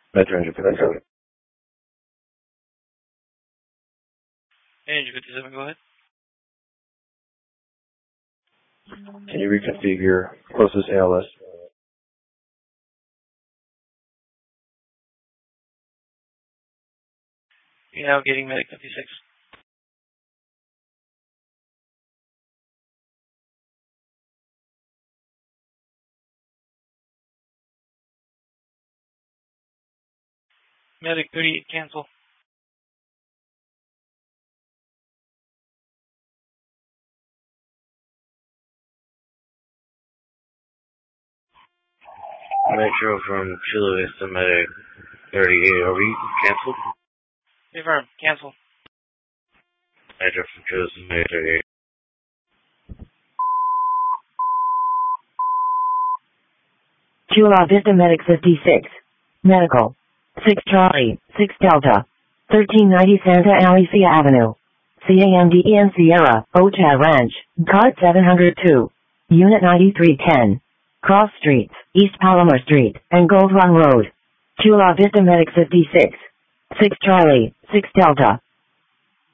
Metro Engine 57. Engine 57, go ahead. Can you reconfigure closest ALS? You're now getting Medic 56. Medic 38, cancel. Metro from Chula Vista, Medic 38, are we canceled? Confirm, cancel. Metro from Chula Vista, Medic 38. Chula Vista Medic 56. Medical. 6 Charlie, 6 Delta. 1390 Santa Alicia Avenue. CAMDEN Sierra, Ochad Ranch, Card 702. Unit 9310. Cross Streets, East Palomar Street, and Gold Run Road. Chula Vista Medic 56. 6 Charlie, 6 Delta.